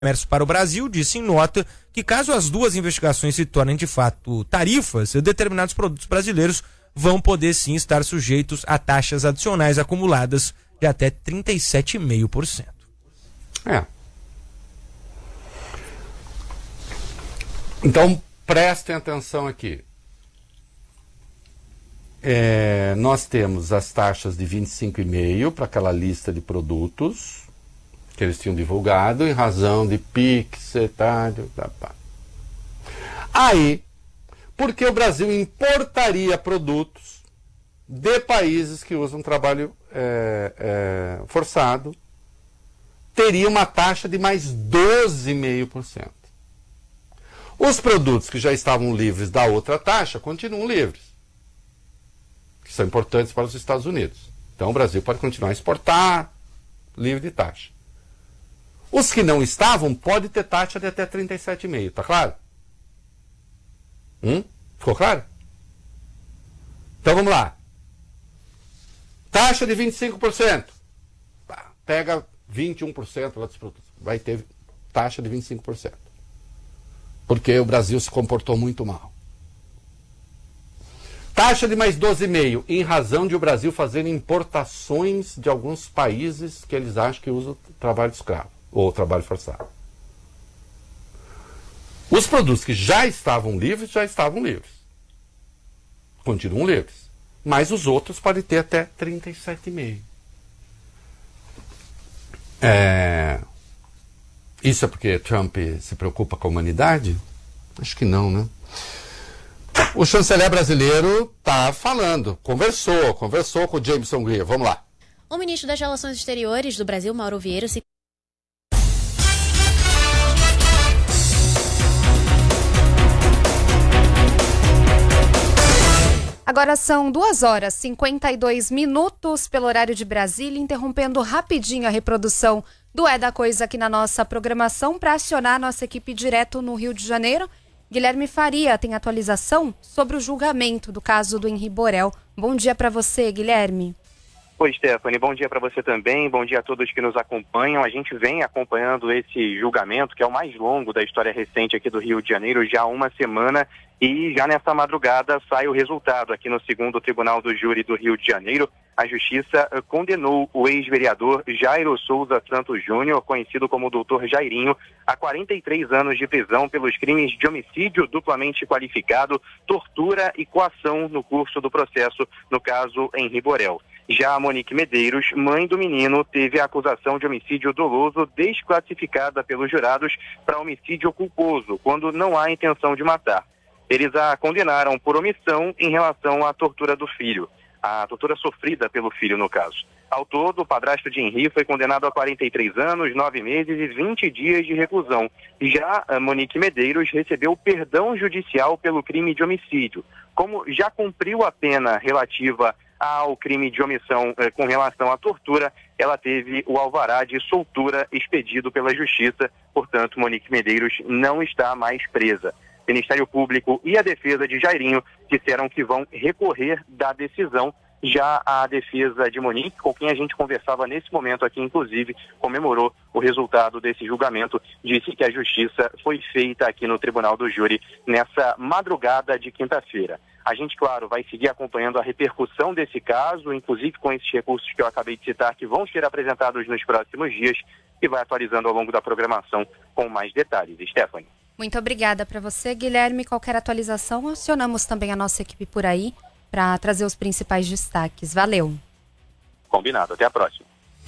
Comércio para o Brasil disse em nota que caso as duas investigações se tornem de fato tarifas, determinados produtos brasileiros vão poder sim estar sujeitos a taxas adicionais acumuladas de até 37,5%. Então, prestem atenção aqui. Nós temos as taxas de 25,5% para aquela lista de produtos que eles tinham divulgado em razão de PIX, etário, Aí, porque o Brasil importaria produtos de países que usam trabalho forçado, teria uma taxa de mais 12,5%. Os produtos que já estavam livres da outra taxa continuam livres, que são importantes para os Estados Unidos. Então o Brasil pode continuar a exportar livre de taxa. Os que não estavam podem ter taxa de até 37,5%, tá claro? Ficou claro? Então vamos lá. Taxa de 25%. Pega 21% lá dos produtos. Vai ter taxa de 25%. Porque o Brasil se comportou muito mal. Taxa de mais 12,5%, em razão de o Brasil fazer importações de alguns países que eles acham que usam trabalho escravo ou trabalho forçado. Os produtos que já estavam livres. Continuam livres. Mas os outros podem ter até 37,5%. Isso é porque Trump se preocupa com a humanidade? Acho que não, né? O chanceler brasileiro está falando, conversou com o Jameson Greer. Vamos lá. O ministro das Relações Exteriores do Brasil, Mauro Vieira, se... Agora são 2h52 pelo horário de Brasília, interrompendo rapidinho a reprodução do É da Coisa aqui na nossa programação para acionar a nossa equipe direto no Rio de Janeiro. Guilherme Faria tem atualização sobre o julgamento do caso do Henri Borel. Bom dia para você, Guilherme. Oi, Stephanie, bom dia para você também, bom dia a todos que nos acompanham. A gente vem acompanhando esse julgamento, que é o mais longo da história recente aqui do Rio de Janeiro, já há uma semana, e já nessa madrugada sai o resultado aqui no segundo Tribunal do Júri do Rio de Janeiro. A Justiça condenou o ex-vereador Jairo Souza Santos Júnior, conhecido como Dr. Jairinho, a 43 anos de prisão pelos crimes de homicídio duplamente qualificado, tortura e coação no curso do processo, no caso Henri Borel. Já a Monique Medeiros, mãe do menino, teve a acusação de homicídio doloso desclassificada pelos jurados para homicídio culposo, quando não há intenção de matar. Eles a condenaram por omissão em relação à tortura do filho, a tortura sofrida pelo filho, no caso. Ao todo, o padrasto de Henri foi condenado a 43 anos, 9 meses e 20 dias de reclusão. Já a Monique Medeiros recebeu perdão judicial pelo crime de homicídio. Como já cumpriu a pena relativa ao crime de omissão com relação à tortura, ela teve o alvará de soltura expedido pela Justiça. Portanto, Monique Medeiros não está mais presa. O Ministério Público e a defesa de Jairinho disseram que vão recorrer da decisão. Já a defesa de Monique, com quem a gente conversava nesse momento aqui, inclusive, comemorou o resultado desse julgamento, disse que a justiça foi feita aqui no Tribunal do Júri nessa madrugada de quinta-feira. A gente, claro, vai seguir acompanhando a repercussão desse caso, inclusive com esses recursos que eu acabei de citar, que vão ser apresentados nos próximos dias, e vai atualizando ao longo da programação com mais detalhes. Stephanie. Muito obrigada para você, Guilherme. Qualquer atualização, acionamos também a nossa equipe por aí para trazer os principais destaques. Valeu. Combinado. Até a próxima.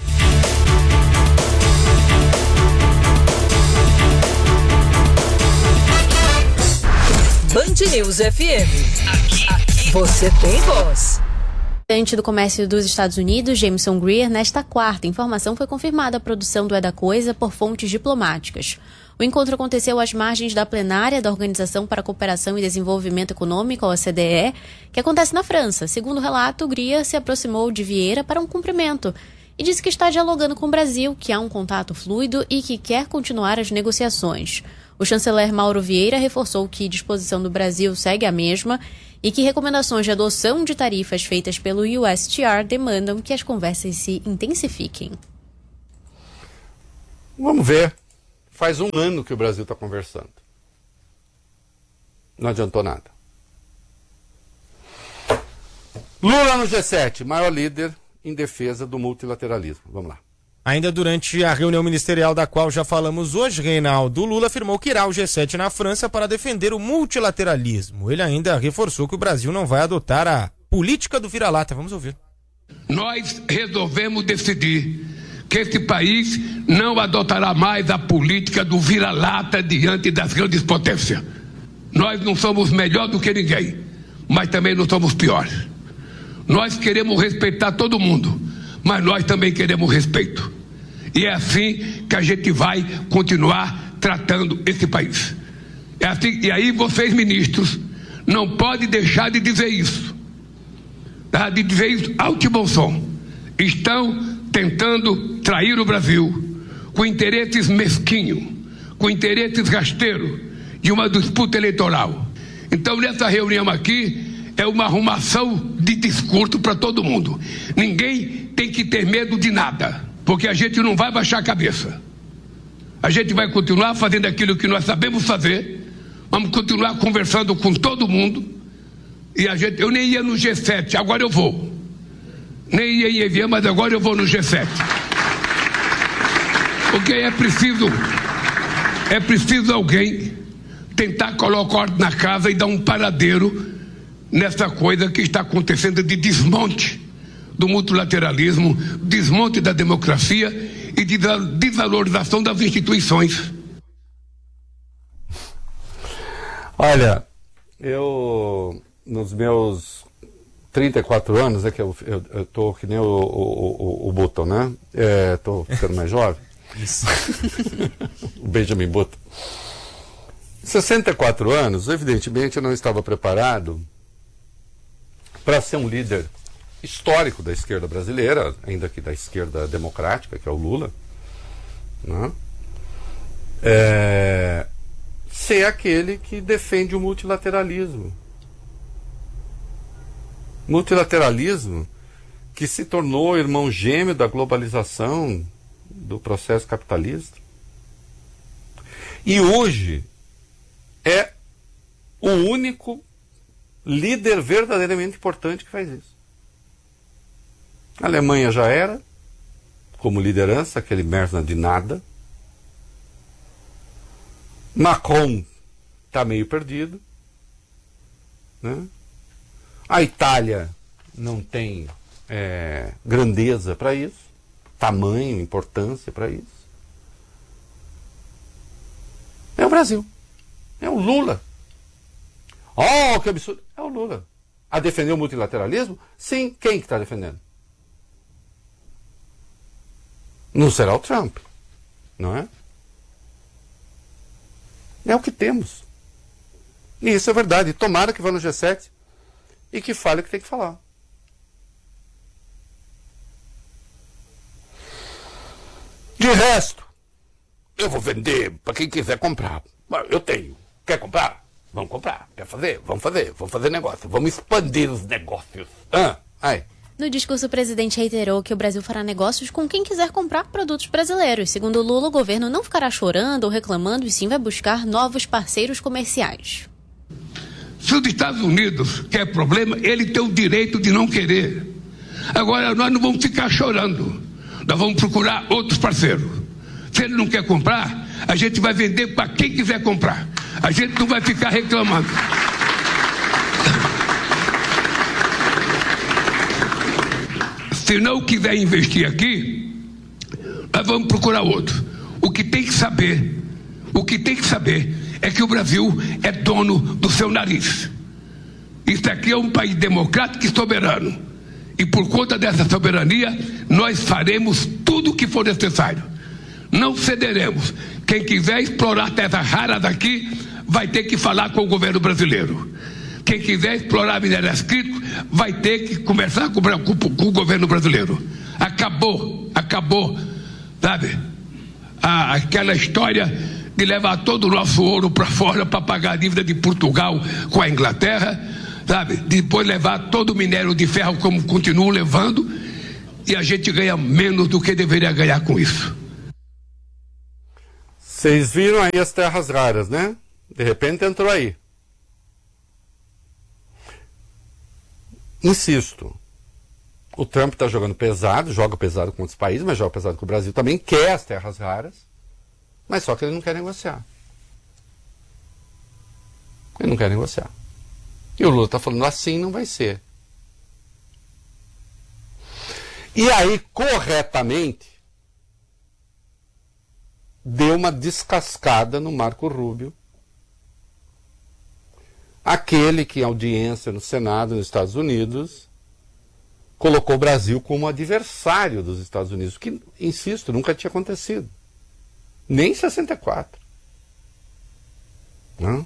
Band News FM. Aqui você tem voz. O presidente do Comércio dos Estados Unidos, Jameson Greer, nesta quarta informação foi confirmada a produção do É da Coisa por fontes diplomáticas. O encontro aconteceu às margens da plenária da Organização para a Cooperação e Desenvolvimento Econômico, a OCDE, que acontece na França. Segundo o relato, Greer se aproximou de Vieira para um cumprimento e disse que está dialogando com o Brasil, que há um contato fluido e que quer continuar as negociações. O chanceler Mauro Vieira reforçou que a disposição do Brasil segue a mesma e que recomendações de adoção de tarifas feitas pelo USTR demandam que as conversas se intensifiquem. Vamos ver. Faz um ano que o Brasil está conversando. Não adiantou nada. Lula no G7, maior líder em defesa do multilateralismo. Vamos lá. Ainda durante a reunião ministerial da qual já falamos hoje, Reinaldo, Lula afirmou que irá ao G7 na França para defender o multilateralismo. Ele ainda reforçou que o Brasil não vai adotar a política do vira-lata. Vamos ouvir. Nós resolvemos decidir que esse país não adotará mais a política do vira-lata diante das grandes potências. Nós não somos melhor do que ninguém, mas também não somos piores. Nós queremos respeitar todo mundo, mas nós também queremos respeito. E é assim que a gente vai continuar tratando esse país. É assim, e aí vocês, ministros, não podem deixar de dizer isso. Tá? De dizer isso alto e bom som. Estão tentando trair o Brasil com interesses mesquinhos, com interesses rasteiros de uma disputa eleitoral. Então, nessa reunião aqui, é uma arrumação de discurso para todo mundo. Ninguém tem que ter medo de nada, porque a gente não vai baixar a cabeça. A gente vai continuar fazendo aquilo que nós sabemos fazer, vamos continuar conversando com todo mundo, e eu nem ia no G7, agora eu vou. Nem ia em Evian, mas agora eu vou no G7. Porque é preciso alguém tentar colocar ordem na casa e dar um paradeiro nessa coisa que está acontecendo de desmonte do multilateralismo, desmonte da democracia e de desvalorização das instituições. Olha, eu nos meus 34 anos, é que eu tô que nem o Button, né? Tô ficando mais jovem. Isso. O Benjamin Button. 64 anos, evidentemente eu não estava preparado para ser um líder histórico da esquerda brasileira, ainda que da esquerda democrática, que é o Lula, né? Ser aquele que defende o multilateralismo. Multilateralismo que se tornou irmão gêmeo da globalização, do processo capitalista. E hoje é o único líder verdadeiramente importante que faz isso. A Alemanha já era, como liderança, aquele merda de nada. Macron está meio perdido, né? A Itália não tem grandeza para isso, tamanho, importância para isso. É o Brasil. É o Lula. Oh, que absurdo. É o Lula. A defender o multilateralismo? Sim. Quem que está defendendo? Não será o Trump. Não é? É o que temos. E isso é verdade. Tomara que vá no G7 e que fale o que tem que falar. De resto, eu vou vender para quem quiser comprar. Eu tenho. Quer comprar? Vamos comprar. Quer fazer? Vamos fazer. Vamos fazer negócio. Vamos expandir os negócios. No discurso, o presidente reiterou que o Brasil fará negócios com quem quiser comprar produtos brasileiros. Segundo Lula, o governo não ficará chorando ou reclamando e sim vai buscar novos parceiros comerciais. Se os Estados Unidos quer problema, ele tem o direito de não querer. Agora, nós não vamos ficar chorando. Nós vamos procurar outros parceiros. Se ele não quer comprar, a gente vai vender para quem quiser comprar. A gente não vai ficar reclamando. Se não quiser investir aqui, nós vamos procurar outro. O que tem que saber é que o Brasil é dono do seu nariz. Isso aqui é um país democrático e soberano. E por conta dessa soberania, nós faremos tudo o que for necessário. Não cederemos. Quem quiser explorar terra rara daqui, vai ter que falar com o governo brasileiro. Quem quiser explorar minérios críticos, vai ter que conversar com o governo brasileiro. Acabou, sabe? Aquela história de levar todo o nosso ouro para fora para pagar a dívida de Portugal com a Inglaterra, sabe? Depois levar todo o minério de ferro como continuam levando, e a gente ganha menos do que deveria ganhar com isso. Vocês viram aí as terras raras, né? De repente entrou aí. Insisto, o Trump está jogando pesado, joga pesado com outros países, mas joga pesado com o Brasil também, quer as terras raras, mas só que ele não quer negociar. Ele não quer negociar. E o Lula está falando assim, não vai ser. E aí, corretamente, deu uma descascada no Marco Rubio, aquele que em audiência no Senado, nos Estados Unidos, colocou o Brasil como adversário dos Estados Unidos, que, insisto, nunca tinha acontecido. Nem em 64. Não?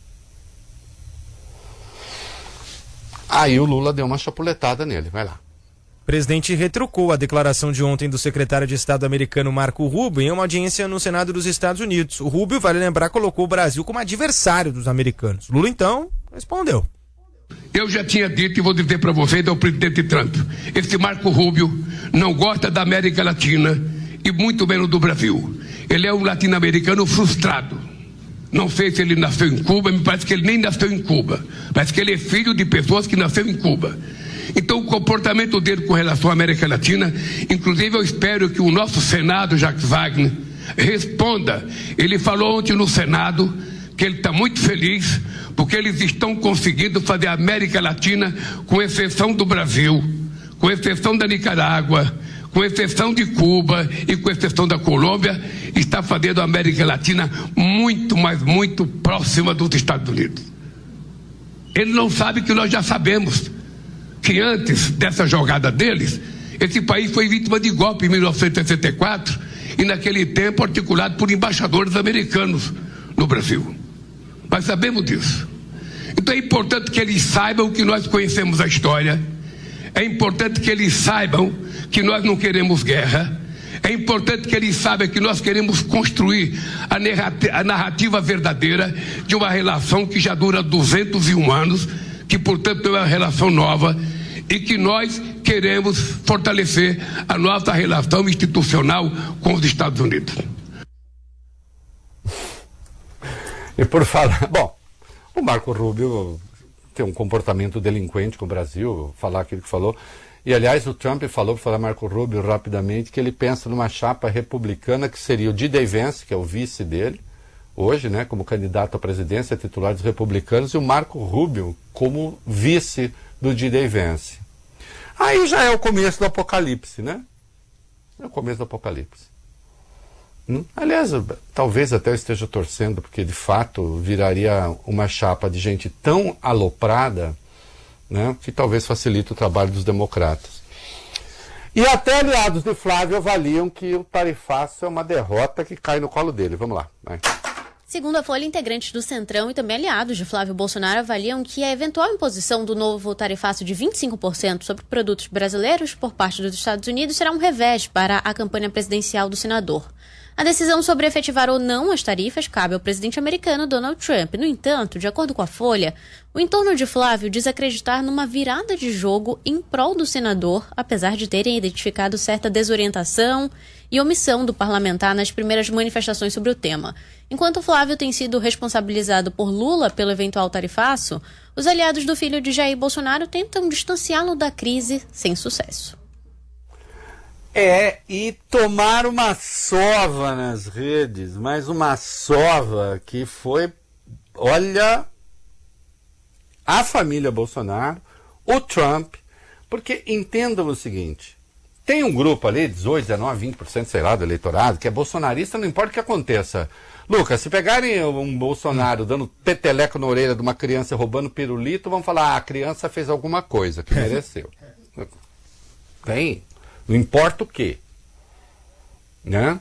Aí o Lula deu uma chapuletada nele, vai lá. O presidente retrucou a declaração de ontem do secretário de Estado americano Marco Rubio em uma audiência no Senado dos Estados Unidos. O Rubio, vale lembrar, colocou o Brasil como adversário dos americanos. Lula, então, respondeu. Eu já tinha dito e vou dizer para vocês ao presidente Trump, esse Marco Rubio não gosta da América Latina e muito menos do Brasil. Ele é um latino-americano frustrado. Não sei se ele nasceu em Cuba, me parece que ele nem nasceu em Cuba. Parece que ele é filho de pessoas que nasceram em Cuba. Então o comportamento dele com relação à América Latina, inclusive eu espero que o nosso Senado, Jacques Wagner, responda. Ele falou ontem no Senado que ele está muito feliz porque eles estão conseguindo fazer a América Latina, com exceção do Brasil, com exceção da Nicarágua, com exceção de Cuba e com exceção da Colômbia, está fazendo a América Latina muito, mas muito próxima dos Estados Unidos. Ele não sabe que nós já sabemos que antes dessa jogada deles, esse país foi vítima de golpe em 1964 e naquele tempo articulado por embaixadores americanos no Brasil. Mas sabemos disso. Então é importante que eles saibam que nós conhecemos a história, é importante que eles saibam que nós não queremos guerra, é importante que eles saibam que nós queremos construir a narrativa verdadeira de uma relação que já dura 201 anos, que portanto é uma relação nova e que nós queremos fortalecer a nossa relação institucional com os Estados Unidos. E por falar... Bom, o Marco Rubio tem um comportamento delinquente com o Brasil, falar aquilo que falou. E, aliás, o Trump falou, para falar Marco Rubio rapidamente, que ele pensa numa chapa republicana que seria o D.J. Vance, que é o vice dele, hoje, né, como candidato à presidência titular dos republicanos, e o Marco Rubio como vice do D.J. Vance. Aí já é o começo do apocalipse, né? É o começo do apocalipse. Aliás, talvez até eu esteja torcendo, porque de fato viraria uma chapa de gente tão aloprada, né, que talvez facilite o trabalho dos democratas. E até aliados de Flávio avaliam que o tarifaço é uma derrota que cai no colo dele. Vamos lá. Vai. Segundo a Folha, integrantes do Centrão e também aliados de Flávio Bolsonaro avaliam que a eventual imposição do novo tarifaço de 25% sobre produtos brasileiros por parte dos Estados Unidos será um revés para a campanha presidencial do senador. A decisão sobre efetivar ou não as tarifas cabe ao presidente americano Donald Trump. No entanto, de acordo com a Folha, o entorno de Flávio diz acreditar numa virada de jogo em prol do senador, apesar de terem identificado certa desorientação e omissão do parlamentar nas primeiras manifestações sobre o tema. Enquanto Flávio tem sido responsabilizado por Lula pelo eventual tarifaço, os aliados do filho de Jair Bolsonaro tentam distanciá-lo da crise sem sucesso. E tomar uma sova nas redes, mas uma sova que foi, olha, a família Bolsonaro, o Trump, porque entendam o seguinte, tem um grupo ali, 18, 19, 20%, sei lá, do eleitorado, que é bolsonarista, não importa o que aconteça. Lucas, se pegarem um Bolsonaro dando peteleco na orelha de uma criança roubando pirulito, vão falar, a criança fez alguma coisa que mereceu. Tem. Não importa o quê. Né?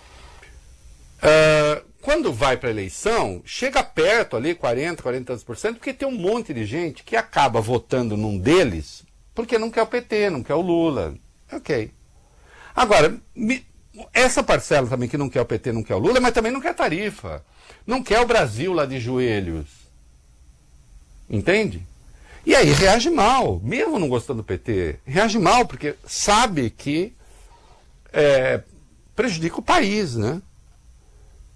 Quando vai para a eleição, chega perto ali, 40%, porque tem um monte de gente que acaba votando num deles porque não quer o PT, não quer o Lula. Ok. Agora, essa parcela também que não quer o PT, não quer o Lula, mas também não quer tarifa. Não quer o Brasil lá de joelhos. Entende? E aí reage mal, mesmo não gostando do PT, reage mal, porque sabe que prejudica o país, né?